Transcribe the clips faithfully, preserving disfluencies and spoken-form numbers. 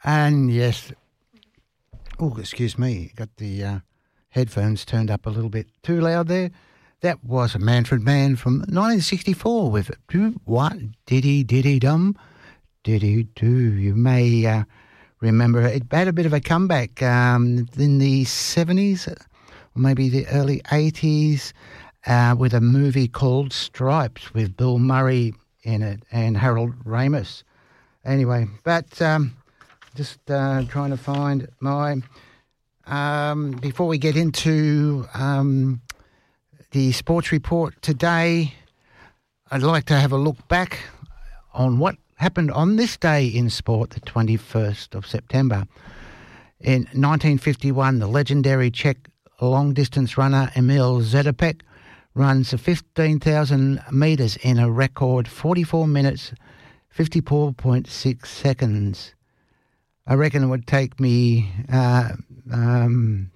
And yes, oh, excuse me, got the uh, headphones turned up a little bit too loud there. That was a Manfred Mann from nineteen sixty-four with Do What Diddy Diddy Dum Diddy Do. You may uh, remember it had a bit of a comeback um, in the seventies, or maybe the early eighties, uh, with a movie called Stripes with Bill Murray in it and Harold Ramis. Anyway, but um, just uh, trying to find my... Um, before we get into um, the sports report today, I'd like to have a look back on what happened on this day in sport, the twenty-first of September. In nineteen fifty-one, the legendary Czech long-distance runner Emil Zatopek runs fifteen thousand metres in a record forty-four minutes, fifty-four point six seconds. I reckon it would take me uh, um,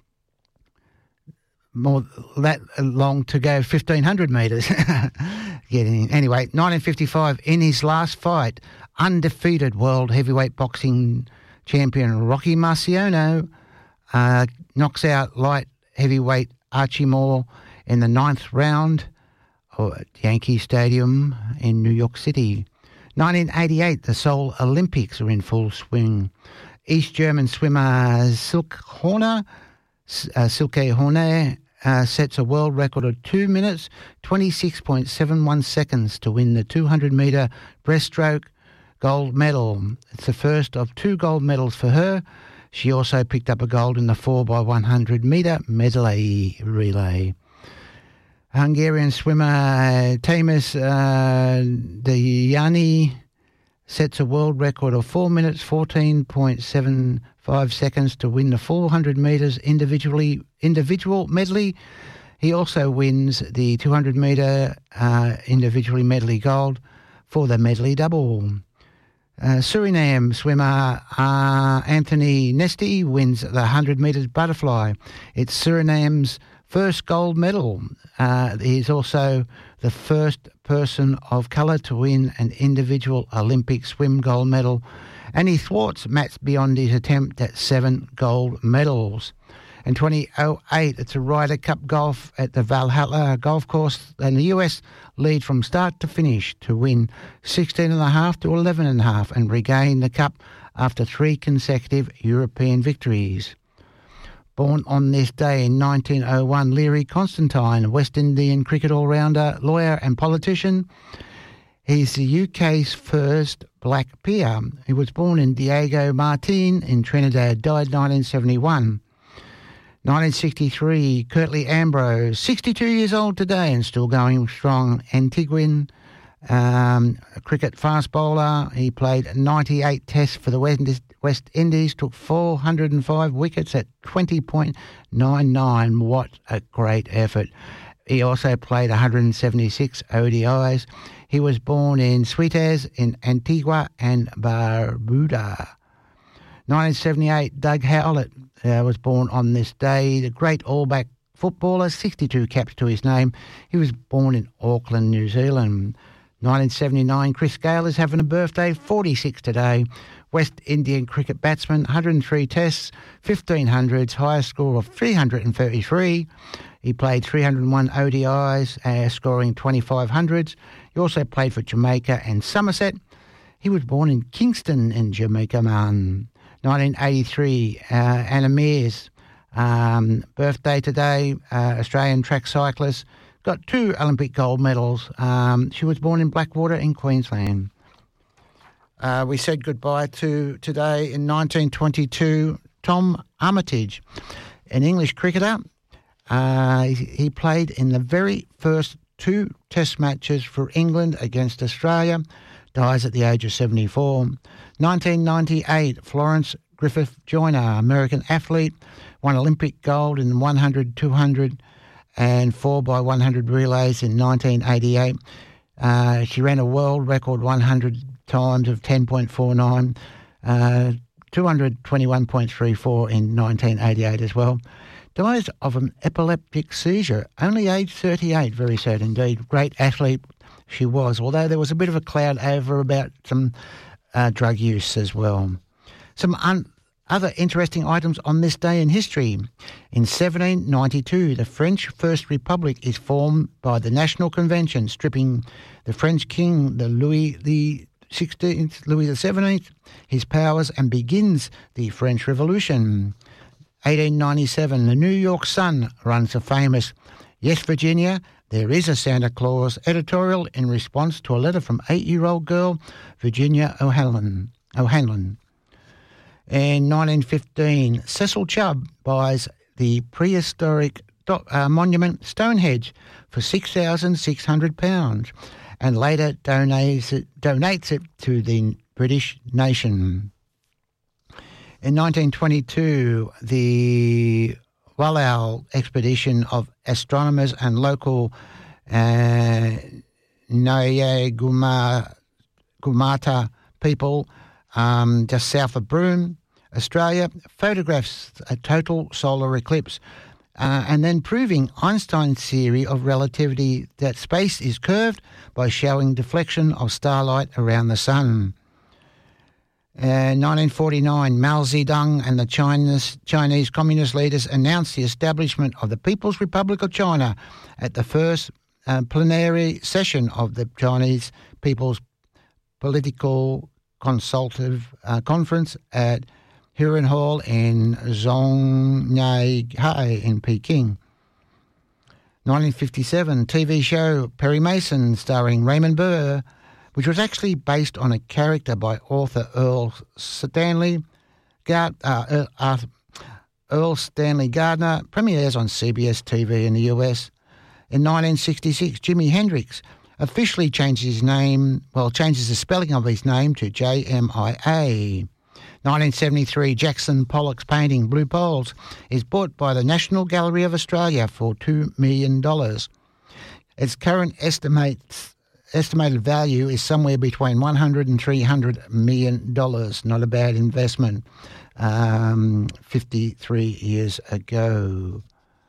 more that long to go fifteen hundred metres. Getting anyway, nineteen fifty-five, in his last fight, undefeated world heavyweight boxing champion Rocky Marciano uh, knocks out light heavyweight Archie Moore in the ninth round at Yankee Stadium in New York City. nineteen eighty-eight, the Seoul Olympics are in full swing. East German swimmer Silke Horner, uh, Silke Horner uh, sets a world record of two minutes, twenty-six point seven one seconds to win the two hundred metre breaststroke gold medal. It's the first of two gold medals for her. She also picked up a gold in the four by one hundred metre medley relay. Hungarian swimmer Tamas uh, Dejani sets a world record of four minutes, fourteen point seven five seconds to win the four hundred metres individually individual medley. He also wins the two hundred metre uh, individually medley gold for the medley double. Uh, Suriname swimmer uh, Anthony Nesty wins the one hundred metres butterfly. It's Suriname's first gold medal. Uh, he's also the first person of colour to win an individual Olympic swim gold medal, and he thwarts Matt Biondi's attempt at seven gold medals. In twenty oh eight, it's a Ryder Cup golf at the Valhalla Golf Course, and the U S lead from start to finish to win sixteen and a half to eleven and a half and regain the cup after three consecutive European victories. Born on this day in nineteen oh one, Leary Constantine, a West Indian cricket all-rounder, lawyer and politician. He's the U K's first black peer. He was born in Diego Martin in Trinidad, died nineteen seventy-one. nineteen sixty-three, Curtly Ambrose, sixty-two years old today and still going strong. Antiguan um, a cricket fast bowler. He played ninety-eight tests for the West Indies, took four hundred five wickets at twenty point nine nine. What a great effort. He also played one hundred seventy-six O D Is. He was born in Suites in Antigua and Barbuda. nineteen seventy-eight, Doug Howlett uh, was born on this day, the great all-back footballer, sixty-two caps to his name. He was born in Auckland, New Zealand. nineteen seventy-nine, Chris Gayle is having a birthday, forty-six today. West Indian cricket batsman, one hundred three tests, fifteen hundreds, highest score of three hundred thirty-three. He played three hundred one O D Is, uh, scoring twenty-five hundreds. He also played for Jamaica and Somerset. He was born in Kingston in Jamaica, man. nineteen eighty-three, uh, Anna Mears, um, birthday today, uh, Australian track cyclist, got two Olympic gold medals. Um, she was born in Blackwater in Queensland. Uh, we said goodbye to today in nineteen twenty-two, Tom Armitage, an English cricketer. Uh, he, he played in the very first two test matches for England against Australia, dies at the age of seventy-four. nineteen ninety-eight, Florence Griffith Joyner, American athlete, won Olympic gold in one hundred, two hundred and four by one hundred relays in nineteen eighty-eight. Uh, she ran a world record one hundred times of ten point four nine, uh, two hundred twenty-one point three four in nineteen eighty-eight as well. Dies of an epileptic seizure, only aged thirty-eight, very sad indeed. Great athlete she was, although there was a bit of a cloud over about some uh, drug use as well. Some un- other interesting items on this day in history. In seventeen ninety-two, the French First Republic is formed by the National Convention, stripping the French king, the Louis the sixteenth, Louis the seventeenth, his powers, and begins the French Revolution. eighteen ninety-seven, the New York Sun runs the famous "Yes, Virginia, there is a Santa Claus" editorial in response to a letter from eight-year-old girl Virginia O'Hanlon. O'Hanlon. In nineteen fifteen, Cecil Chubb buys the prehistoric do- uh, monument Stonehenge for six thousand six hundred pounds and later donates it, donates it to the British nation. In nineteen twenty-two, the Wallao expedition of astronomers and local uh, Nyagumata people um, just south of Broome, Australia, photographs a total solar eclipse uh, and then proving Einstein's theory of relativity that space is curved by showing deflection of starlight around the sun. In uh, nineteen forty-nine, Mao Zedong and the Chinese, Chinese communist leaders announced the establishment of the People's Republic of China at the first uh, plenary session of the Chinese People's Political Consultative uh, Conference at Huron Hall in Zhongnanhai in Peking. nineteen fifty-seven, T V show Perry Mason starring Raymond Burr, which was actually based on a character by author Earl Stanley, Gard- uh, uh, Earl Stanley Gardner, premieres on C B S T V in the U S. In nineteen sixty-six, Jimi Hendrix officially changes his name, well, changes the spelling of his name to J M I A. nineteen seventy-three, Jackson Pollock's painting Blue Poles is bought by the National Gallery of Australia for two million dollars. Its current estimates, estimated value is somewhere between one hundred and three hundred million dollars. Not a bad investment um, fifty-three years ago.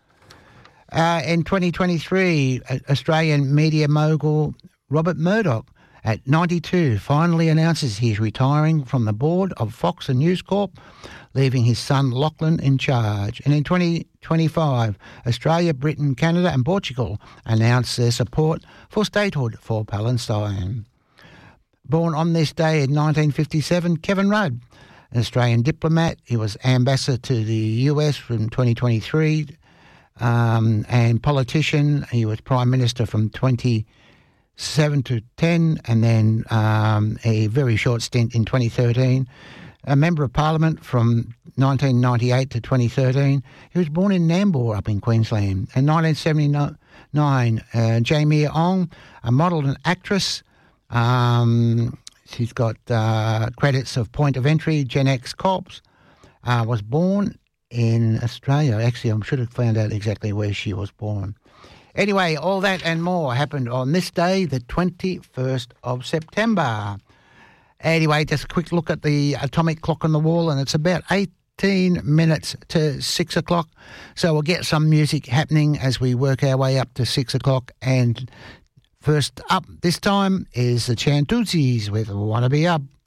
Uh, in twenty twenty-three, Australian media mogul Robert Murdoch, at ninety-two, finally announces he's retiring from the board of Fox and News Corp, leaving his son Lachlan in charge. And in twenty twenty-five, Australia, Britain, Canada and Portugal announced their support for statehood for Palestine. Born on this day in nineteen fifty-seven, Kevin Rudd, an Australian diplomat. He was ambassador to the U S from twenty twenty-three um, and politician. He was Prime Minister from twenty seven to ten, and then um, a very short stint in twenty thirteen. A Member of Parliament from nineteen ninety-eight to twenty thirteen. He was born in Nambour up in Queensland. In nineteen seventy-nine, uh, Jamie Ong, a model and actress. Um, she's got uh, credits of Point of Entry, Gen X Corps. Uh, was born in Australia. Actually, I should have found out exactly where she was born. Anyway, all that and more happened on this day, the twenty-first of September. Anyway, just a quick look at the atomic clock on the wall, and it's about eighteen minutes to six o'clock. So we'll get some music happening as we work our way up to six o'clock. And first up this time is the Chantuzis with Wanna Be Up.